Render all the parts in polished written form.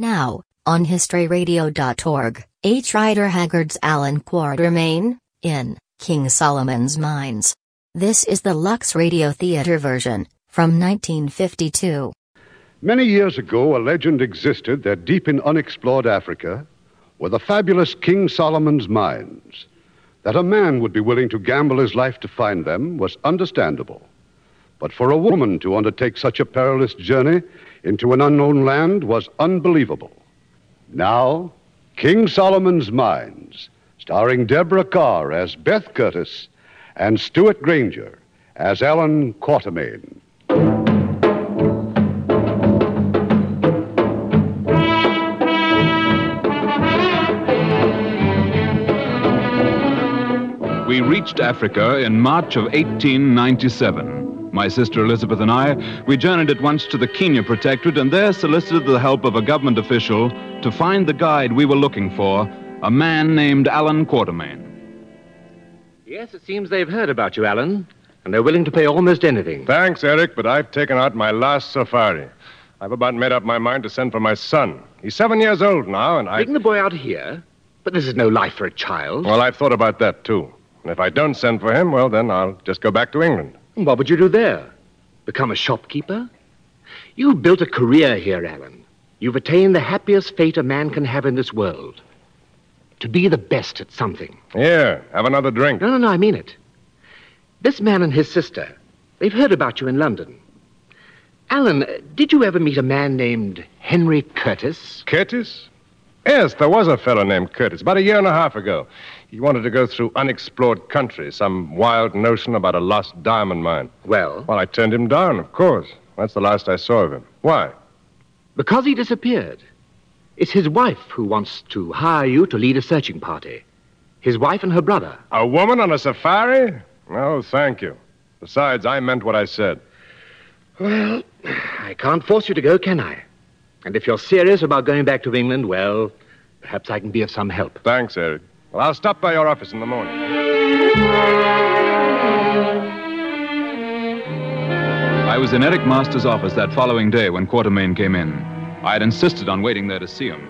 Now, on historyradio.org, H. Rider Haggard's Allan Quatermain, in King Solomon's Mines. This is the Lux Radio Theater version, from 1952. Many years ago, a legend existed that deep in unexplored Africa were the fabulous King Solomon's Mines. That a man would be willing to gamble his life to find them was understandable. But for a woman to undertake such a perilous journey into an unknown land was unbelievable. Now, King Solomon's Mines, starring Deborah Carr as Beth Curtis and Stuart Granger as Allan Quatermain. We reached Africa in March of 1897. My sister Elizabeth and I, we journeyed at once to the Kenya Protectorate and there solicited the help of a government official to find the guide we were looking for, a man named Allan Quatermain. Yes, it seems they've heard about you, Allan, and they're willing to pay almost anything. Thanks, Eric, but I've taken out my last safari. I've about made up my mind to send for my son. He's 7 years old now, and Bring the boy out here? But this is no life for a child. Well, I've thought about that, too. And if I don't send for him, well, then I'll just go back to England. What would you do there? Become a shopkeeper? You've built a career here, Allan. You've attained the happiest fate a man can have in this world. To be the best at something. Here, have another drink. No, I mean it. This man and his sister, they've heard about you in London. Allan, did you ever meet a man named Henry Curtis? Curtis? Yes, there was a fellow named Curtis, about 1.5 years ago. He wanted to go through unexplored country, some wild notion about a lost diamond mine. Well, I turned him down, of course. That's the last I saw of him. Why? Because he disappeared. It's his wife who wants to hire you to lead a searching party. His wife and her brother. A woman on a safari? No, thank you. Besides, I meant what I said. Well, I can't force you to go, can I? And if you're serious about going back to England, well, perhaps I can be of some help. Thanks, Eric. Well, I'll stop by your office in the morning. I was in Eric Masters' office that following day when Quatermain came in. I had insisted on waiting there to see him.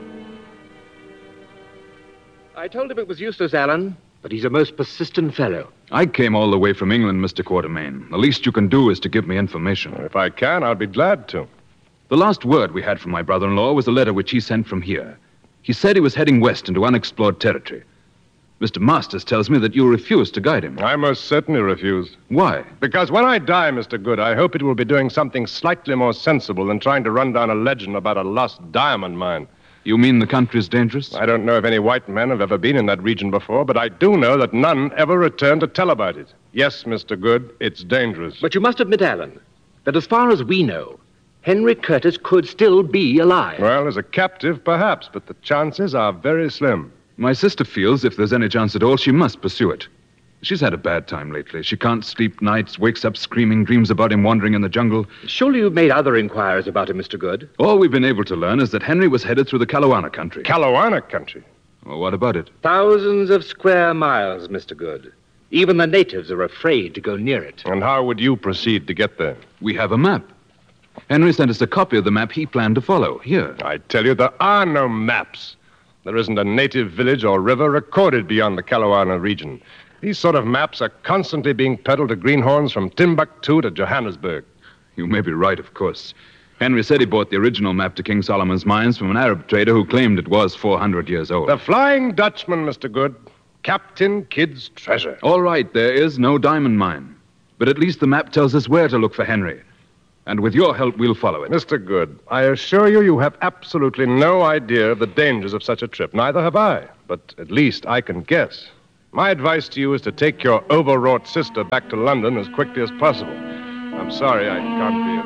I told him it was useless, Allan, but he's a most persistent fellow. I came all the way from England, Mr. Quatermain. The least you can do is to give me information. If I can, I'll be glad to. The last word we had from my brother-in-law was a letter which he sent from here. He said he was heading west into unexplored territory. Mr. Masters tells me that you refused to guide him. I most certainly refuse. Why? Because when I die, Mr. Good, I hope it will be doing something slightly more sensible than trying to run down a legend about a lost diamond mine. You mean the country's dangerous? I don't know if any white men have ever been in that region before, but I do know that none ever returned to tell about it. Yes, Mr. Good, it's dangerous. But you must admit, Allan, that as far as we know, Henry Curtis could still be alive. Well, as a captive, perhaps, but the chances are very slim. My sister feels if there's any chance at all, she must pursue it. She's had a bad time lately. She can't sleep nights, wakes up screaming, dreams about him wandering in the jungle. Surely you've made other inquiries about him, Mr. Good. All we've been able to learn is that Henry was headed through the Kalawana country. Kalawana country? Well, what about it? Thousands of square miles, Mr. Good. Even the natives are afraid to go near it. And how would you proceed to get there? We have a map. Henry sent us a copy of the map he planned to follow. Here. I tell you, there are no maps. There isn't a native village or river recorded beyond the Kalawana region. These sort of maps are constantly being peddled to greenhorns from Timbuktu to Johannesburg. You may be right, of course. Henry said he bought the original map to King Solomon's Mines from an Arab trader who claimed it was 400 years old. The Flying Dutchman, Mr. Good. Captain Kidd's treasure. All right, there is no diamond mine. But at least the map tells us where to look for Henry. And with your help, we'll follow it. Mr. Good, I assure you, you have absolutely no idea of the dangers of such a trip. Neither have I. But at least I can guess. My advice to you is to take your overwrought sister back to London as quickly as possible. I'm sorry I can't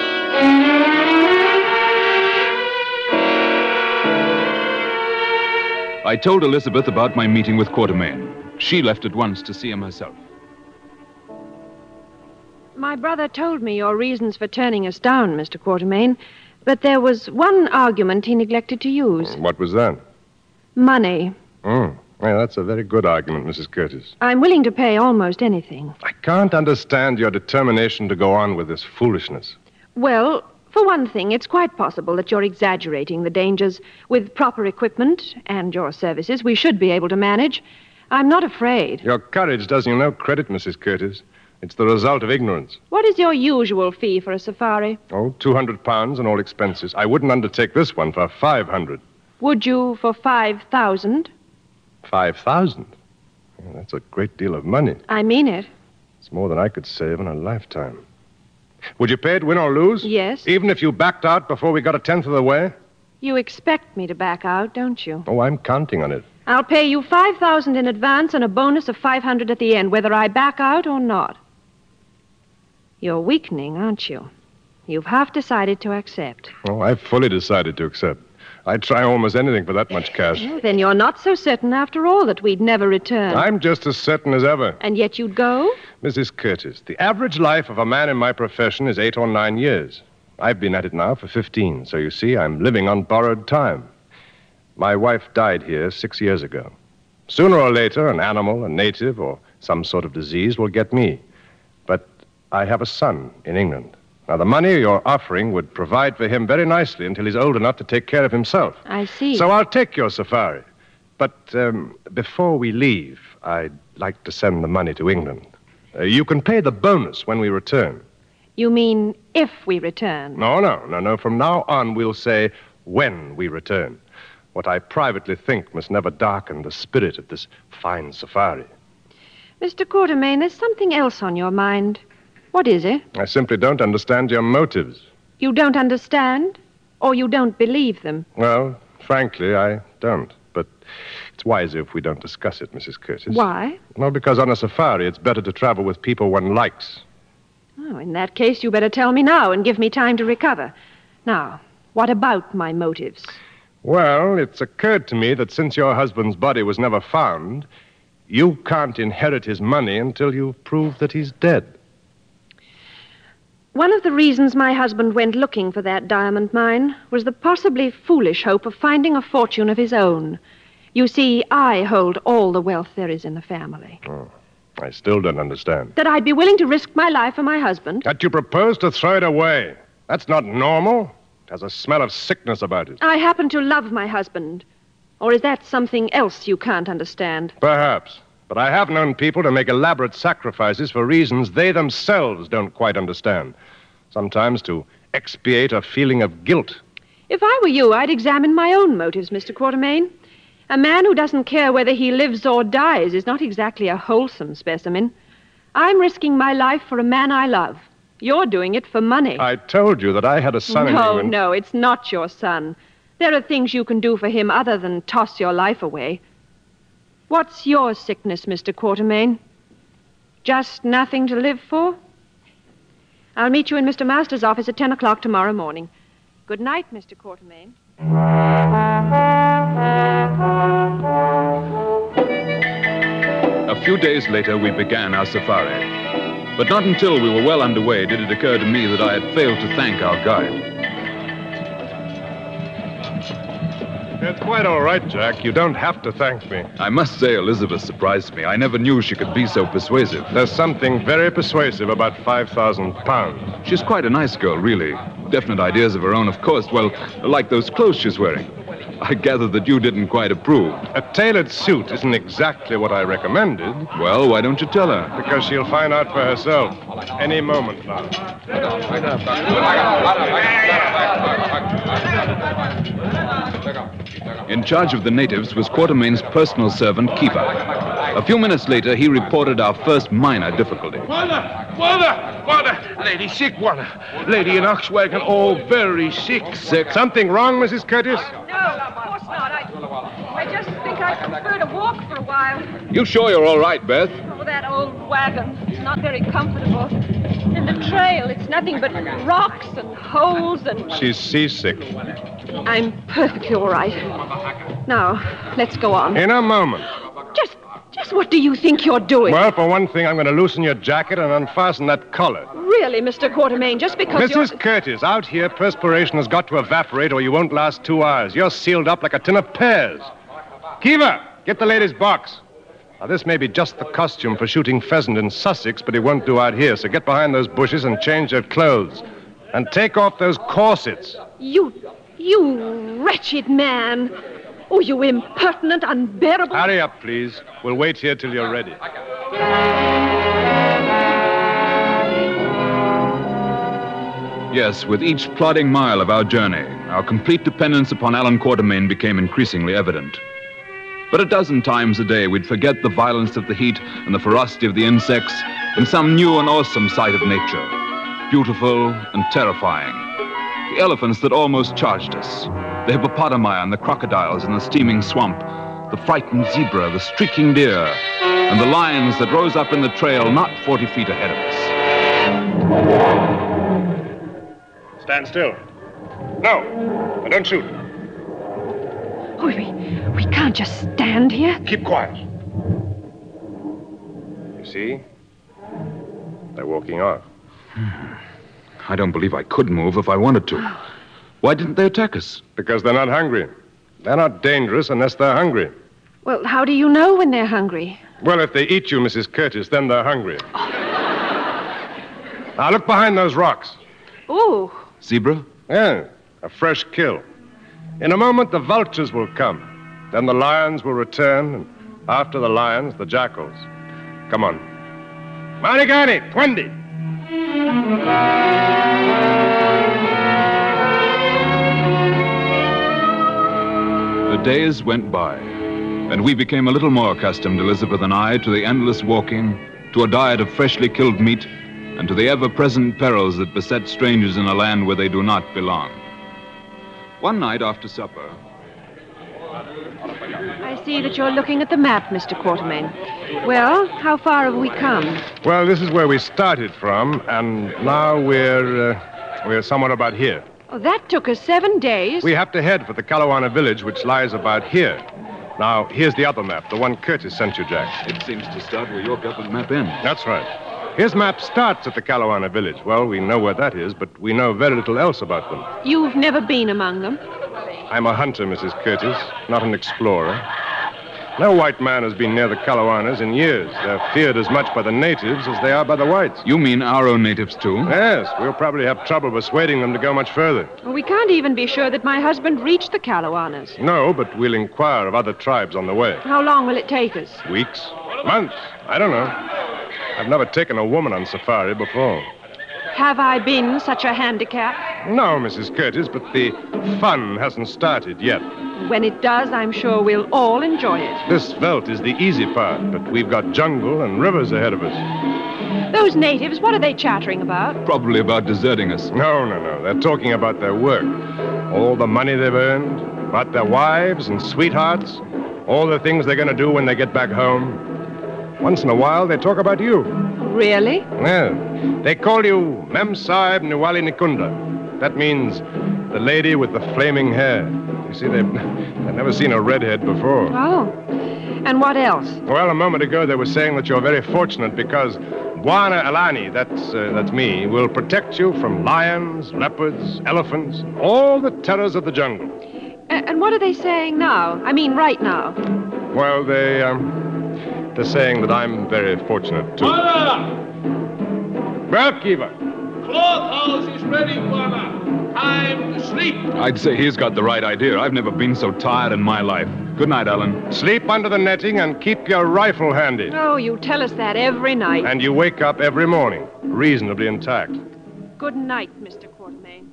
be I told Elizabeth about my meeting with Quatermain. She left at once to see him herself. My brother told me your reasons for turning us down, Mr. Quatermain, but there was one argument he neglected to use. What was that? Money. Well, that's a very good argument, Mrs. Curtis. I'm willing to pay almost anything. I can't understand your determination to go on with this foolishness. Well, For one thing, it's quite possible that you're exaggerating the dangers. With proper equipment and your services, we should be able to manage. I'm not afraid. Your courage does you no credit, Mrs. Curtis. It's the result of ignorance. What is your usual fee for a safari? Oh, £200 and all expenses. I wouldn't undertake this one for 500. Would you for 5,000? 5,000? That's a great deal of money. I mean it. It's more than I could save in a lifetime. Would you pay it, win or lose? Yes. Even if you backed out before we got a tenth of the way? You expect me to back out, don't you? Oh, I'm counting on it. I'll pay you 5,000 in advance and a bonus of 500 at the end, whether I back out or not. You're weakening, aren't you? You've half decided to accept. Oh, I've fully decided to accept. I'd try almost anything for that much cash. Well, then you're not so certain after all that we'd never return. I'm just as certain as ever. And yet you'd go? Mrs. Curtis, the average life of a man in my profession is 8 or 9 years. I've been at it now for 15, so you see, I'm living on borrowed time. My wife died here 6 years ago. Sooner or later, an animal, a native, or some sort of disease will get me. But I have a son in England. Now, the money you're offering would provide for him very nicely until he's old enough to take care of himself. I see. So I'll take your safari. But before we leave, I'd like to send the money to England. You can pay the bonus when we return. You mean if we return? No. From now on, we'll say when we return. What I privately think must never darken the spirit of this fine safari. Mr. Quatermain, there's something else on your mind. What is it? I simply don't understand your motives. You don't understand? Or you don't believe them? Well, frankly, I don't. But it's wiser if we don't discuss it, Mrs. Curtis. Why? Well, because on a safari, it's better to travel with people one likes. Oh, in that case, you better tell me now and give me time to recover. Now, what about my motives? Well, it's occurred to me that since your husband's body was never found, you can't inherit his money until you've proved that he's dead. One of the reasons my husband went looking for that diamond mine was the possibly foolish hope of finding a fortune of his own. You see, I hold all the wealth there is in the family. Oh, I still don't understand. That I'd be willing to risk my life for my husband. That you propose to throw it away. That's not normal. It has a smell of sickness about it. I happen to love my husband. Or is that something else you can't understand? Perhaps. But I have known people to make elaborate sacrifices for reasons they themselves don't quite understand. Sometimes to expiate a feeling of guilt. If I were you, I'd examine my own motives, Mr. Quatermain. A man who doesn't care whether he lives or dies is not exactly a wholesome specimen. I'm risking my life for a man I love. You're doing it for money. I told you that I had a son in England. No, it's not your son. There are things you can do for him other than toss your life away. What's your sickness, Mr. Quatermain? Just nothing to live for? I'll meet you in Mr. Masters' office at 10 o'clock tomorrow morning. Good night, Mr. Quatermain. A few days later, we began our safari. But not until we were well underway did it occur to me that I had failed to thank our guide. It's quite all right, Jack. You don't have to thank me. I must say Elizabeth surprised me. I never knew she could be so persuasive. There's something very persuasive about £5,000. She's quite a nice girl, really. Definite ideas of her own, of course. Well, like those clothes she's wearing. I gather that you didn't quite approve. A tailored suit isn't exactly what I recommended. Well, why don't you tell her? Because she'll find out for herself any moment now. In charge of the natives was Quatermain's personal servant, Keeper. A few minutes later, he reported our first minor difficulty. Wanda! Lady sick, Wanda. Lady in ox wagon, all very sick. Sick? Something wrong, Mrs. Curtis? No, of course not. I just think I'd prefer to walk for a while. You sure you're all right, Beth? Oh, that old wagon. It's not very comfortable. And the trail, it's nothing but rocks and holes and... She's seasick. I'm perfectly all right. Now, let's go on. In a moment. Just what do you think you're doing? Well, for one thing, I'm going to loosen your jacket and unfasten that collar. Really, Mr. Quatermain, just because Mrs. Curtis, out here, perspiration has got to evaporate or you won't last 2 hours. You're sealed up like a tin of pears. Kiva, get the lady's box. Now, this may be just the costume for shooting pheasant in Sussex, but it won't do out here, so get behind those bushes and change your clothes. And take off those corsets. You wretched man. Oh, you impertinent, unbearable... Hurry up, please. We'll wait here till you're ready. Yes, with each plodding mile of our journey, our complete dependence upon Alan Quatermain became increasingly evident. But a dozen times a day, we'd forget the violence of the heat and the ferocity of the insects in some new and awesome sight of nature, beautiful and terrifying. The elephants that almost charged us, the hippopotami and the crocodiles in the steaming swamp, the frightened zebra, the streaking deer, and the lions that rose up in the trail not 40 feet ahead of us. Stand still. No, don't shoot. Oh, we can't just stand here. Keep quiet. You see? They're walking off. I don't believe I could move if I wanted to. Why didn't they attack us? Because they're not hungry. They're not dangerous unless they're hungry. Well, how do you know when they're hungry? Well, if they eat you, Mrs. Curtis, then they're hungry. Now, look behind those rocks. Oh. Zebra? Yeah, a fresh kill. In a moment, the vultures will come. Then the lions will return, and after the lions, the jackals. Come on. Marigani, 20. The days went by, and we became a little more accustomed, Elizabeth and I, to the endless walking, to a diet of freshly killed meat, and to the ever-present perils that beset strangers in a land where they do not belong. One night after supper... I see that you're looking at the map, Mr. Quatermain. Well, how far have we come? Well, this is where we started from, and now we're somewhere about here. Oh, that took us 7 days. We have to head for the Kalawana village, which lies about here. Now, here's the other map, the one Curtis sent you, Jack. It seems to start where your government map ends. That's right. His map starts at the Kalawana village. Well, we know where that is, but we know very little else about them. You've never been among them? I'm a hunter, Mrs. Curtis, not an explorer. No white man has been near the Kalawanas in years. They're feared as much by the natives as they are by the whites. You mean our own natives, too? Yes, we'll probably have trouble persuading them to go much further. Well, we can't even be sure that my husband reached the Kalawanas. No, but we'll inquire of other tribes on the way. How long will it take us? Weeks? Months? I don't know. I've never taken a woman on safari before. Have I been such a handicap? No, Mrs. Curtis, but the fun hasn't started yet. When it does, I'm sure we'll all enjoy it. This veldt is the easy part, but we've got jungle and rivers ahead of us. Those natives, what are they chattering about? Probably about deserting us. No. They're talking about their work. All the money they've earned, about their wives and sweethearts, all the things they're going to do when they get back home. Once in a while, they talk about you. Really? Yeah. They call you Mem Sahib Niwali Nikunda. That means the lady with the flaming hair. You see, they've never seen a redhead before. Oh. And what else? Well, a moment ago, they were saying that you're very fortunate because Bwana Alani, that's me, will protect you from lions, leopards, elephants, all the terrors of the jungle. And what are they saying now? I mean, right now. Well, they're saying that I'm very fortunate, too. Well, Kiva. Cloth house is ready, Bwana. Time to sleep. I'd say he's got the right idea. I've never been so tired in my life. Good night, Alan. Sleep under the netting and keep your rifle handy. Oh, you tell us that every night. And you wake up every morning, reasonably intact. Good night, Mr. Quatermain.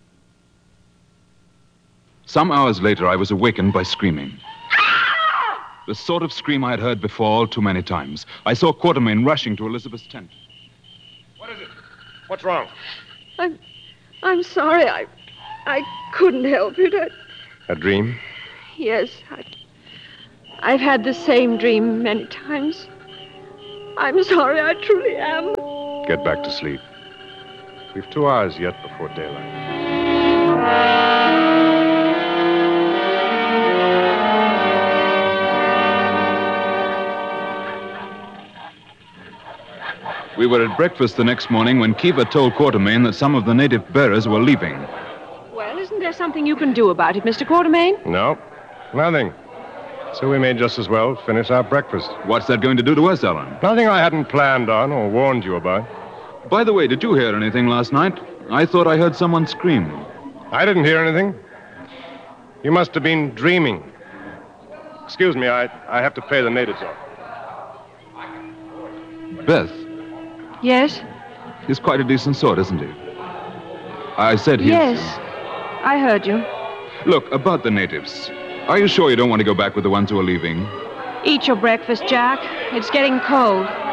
Some hours later, I was awakened by screaming. The sort of scream I had heard before all too many times. I saw Quatermain rushing to Elizabeth's tent. What is it? What's wrong? I'm sorry. I couldn't help it. A dream? Yes. I've had the same dream many times. I'm sorry. I truly am. Get back to sleep. We've 2 hours yet before daylight. We were at breakfast the next morning when Kiva told Quatermain that some of the native bearers were leaving. Well, isn't there something you can do about it, Mr. Quatermain? No, nothing. So we may just as well finish our breakfast. What's that going to do to us, Alan? Nothing I hadn't planned on or warned you about. By the way, did you hear anything last night? I thought I heard someone scream. I didn't hear anything. You must have been dreaming. Excuse me, I have to pay the natives off. Beth, Yes? he's quite a decent sort, isn't he? I said he's... Yes. I heard you. Look, about the natives. Are you sure you don't want to go back with the ones who are leaving? Eat your breakfast, Jack. It's getting cold.